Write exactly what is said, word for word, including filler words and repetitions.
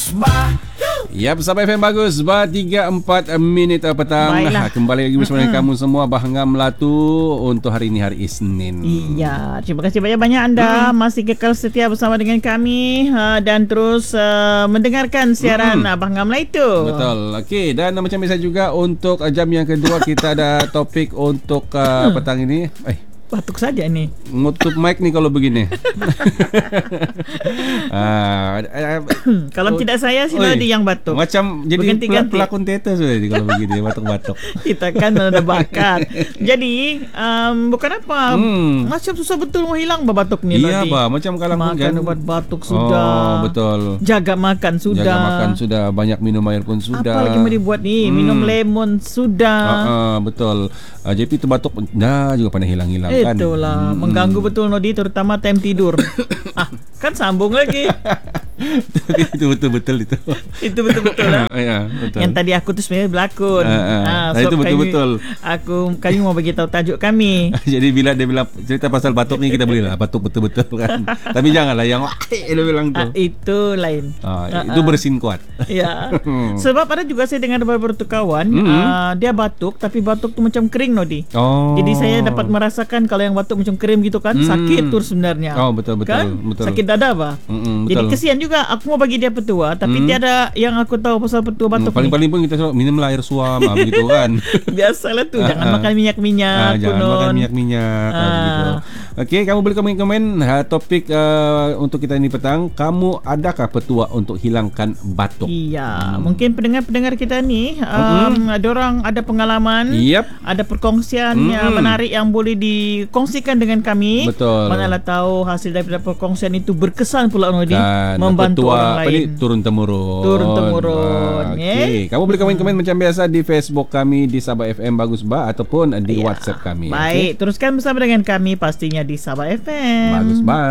Bagus Bah. Ya, bersama F M Bagus Bah, tiga empat minit petang. Baiklah. Kembali lagi bersama dengan kamu semua, Bahanga Melatu, untuk hari ini, hari Isnin. Iya, terima kasih banyak-banyak anda hmm. masih kekal setia bersama dengan kami uh, dan terus uh, mendengarkan siaran hmm. Bahanga Melatu. Betul. Okey, dan macam biasa juga untuk uh, jam yang kedua kita ada topik untuk uh, petang ini. Eh, batuk saja ni. Ngutup mic ni kalau begini. uh, uh, kalau oh, tidak saya sila dia yang batuk. Macam jadi pel- pelakon teater sudah ni kalau begini batuk-batuk. Kita kan ada bakat. Jadi um, bukan apa. Hmm. Macam susah betul mau hilang batuk ni. Iya, bah, macam kalau makan ubat batuk sudah. Oh, betul. Jaga makan sudah. Jaga makan sudah, banyak minum air pun sudah. Apa lagi mau dibuat ni? Hmm. Minum lemon sudah. Uh, uh, betul. Uh, J P tu batuk dah juga pandai hilang-hilang. Itulah, hmm. mengganggu betul Nodi, terutama time tidur. ah, kan sambung lagi. Itu betul-betul itu. Itu betul-betul lah. Ya, betul. Yang tadi aku tu sebenarnya berlakon. Uh, uh. Ah, so itu betul-betul. Kami, aku kami mau bagi tahu tajuk kami. Jadi bila dia bilang cerita pasal batuk ni, kita boleh lah batuk betul-betul kan. Tapi janganlah yang dia bilang tu. Ah, itu lain. Ah, uh, itu bersin kuat. Ya. Sebab ada juga saya dengar beberapa kawan, mm-hmm. uh, dia batuk tapi batuk tu macam kering Nodi. Oh. Jadi saya dapat merasakan kalau yang batuk macam kering gitu kan, mm. sakit tu sebenarnya. Oh, betul betul kan? betul. Sakit dada bah. Mm-mm, Jadi kesian juga aku mau bagi dia petua, tapi mm. tiada yang aku tahu pasal petua batuk. Mm, paling-paling pun kita suruh minumlah air suam ah, begitu kan. Biasalah tu, jangan uh, makan minyak-minyak. Uh, jangan makan minyak-minyak uh. begitu. Okey, kamu boleh komen-komen uh, topik uh, untuk kita ini petang. Kamu adakah petua untuk hilangkan batuk? Iya, hmm. mungkin pendengar-pendengar kita ni um, mm-hmm. ada orang ada pengalaman, yep. ada perkongsian mm-hmm. yang menarik yang boleh dikongsikan dengan kami. Betul. Manalah tahu hasil daripada perkongsian itu berkesan pula Nodi, kan, membantu petua, orang lain. Turun temurun. Turun temurun. Ah, Okey, eh? Kamu boleh komen-komen hmm. macam biasa di Facebook kami di Sabah F M Bagus Bah ataupun di ya. WhatsApp kami. Baik, okay? Teruskan bersama dengan kami pastinya di Sabah F M. Bagus Bah.